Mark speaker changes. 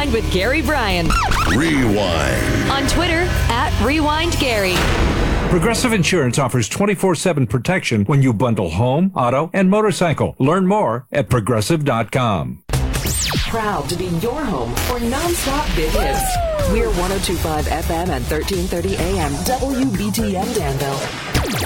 Speaker 1: Rewind with Gary Bryan.
Speaker 2: Rewind.
Speaker 1: On Twitter, @RewindGary.
Speaker 3: Progressive Insurance offers 24/7 protection when you bundle home, auto, and motorcycle. Learn more at Progressive.com.
Speaker 4: Proud to be your home for nonstop big hits. We're 102.5 FM and 1330 AM WBTM Danville.